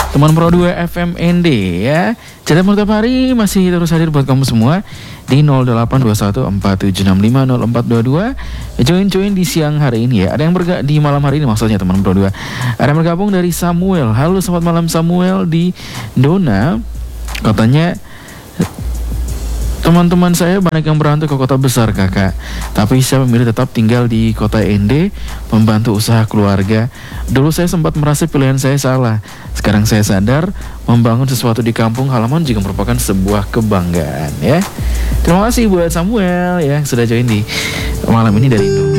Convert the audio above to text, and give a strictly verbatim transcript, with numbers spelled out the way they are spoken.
Teman Pro dua F M N D ya. Cerita Murtab hari masih terus hadir buat kamu semua di nol delapan dua satu empat tujuh enam lima nol empat dua dua. Join-join di siang hari ini ya. Ada yang bergabung di malam hari ini maksudnya teman Pro dua. Ada yang bergabung dari Samuel. Halo, selamat malam Samuel di Dona. Katanya teman-teman saya banyak yang berantau ke kota besar kakak, tapi saya memilih tetap tinggal di kota N D, membantu usaha keluarga. Dulu saya sempat merasa pilihan saya salah. Sekarang saya sadar membangun sesuatu di kampung halaman juga merupakan sebuah kebanggaan ya. Terima kasih buat Samuel ya sudah join di malam ini dari Indo.